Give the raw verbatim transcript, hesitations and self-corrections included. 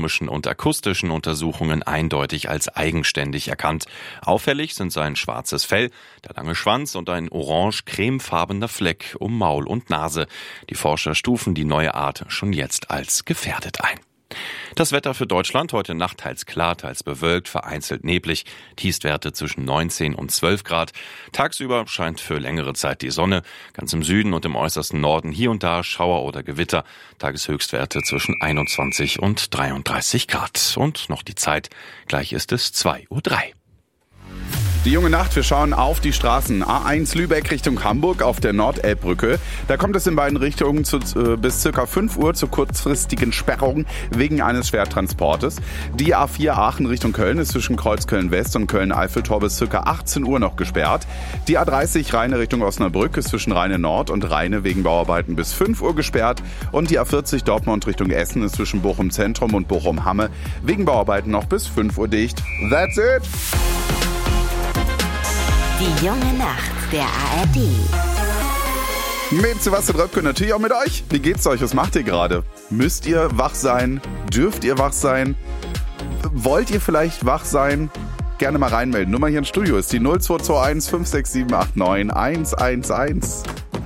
anatomischen und akustischen Untersuchungen eindeutig als eigenständig erkannt. Auffällig sind sein schwarzes Fell, der lange Schwanz und ein orange-cremefarbener Fleck um Maul und Nase. Die Forscher stufen die neue Art schon jetzt als gefährdet ein. Das Wetter für Deutschland: heute Nacht teils klar, teils bewölkt, vereinzelt neblig, Tiefstwerte zwischen neunzehn und zwölf Grad. Tagsüber scheint für längere Zeit die Sonne, ganz im Süden und im äußersten Norden hier und da Schauer oder Gewitter, Tageshöchstwerte zwischen einundzwanzig und dreiunddreißig Grad. Und noch die Zeit, gleich ist es zwei Uhr drei. Die junge Nacht, wir schauen auf die Straßen. A eins Lübeck Richtung Hamburg auf der Nordelbbrücke. Da kommt es in beiden Richtungen zu, äh, bis circa fünf Uhr zur kurzfristigen Sperrung wegen eines Schwertransportes. Die A vier Aachen Richtung Köln ist zwischen Kreuzköln West und Köln-Eiffeltor bis circa achtzehn Uhr noch gesperrt. Die A dreißig Rheine Richtung Osnabrück ist zwischen Rheine Nord und Rheine wegen Bauarbeiten bis fünf Uhr gesperrt. Und die A vierzig Dortmund Richtung Essen ist zwischen Bochum Zentrum und Bochum Hamme wegen Bauarbeiten noch bis fünf Uhr dicht. That's it! Die junge Nacht der A R D. Mit Sebastian Röpke, natürlich auch mit euch. Wie geht's euch? Was macht ihr gerade? Müsst ihr wach sein? Dürft ihr wach sein? Wollt ihr vielleicht wach sein? Gerne mal reinmelden. Nummer hier im Studio ist die null zwei zwei eins fünf sechs sieben acht neun eins eins eins.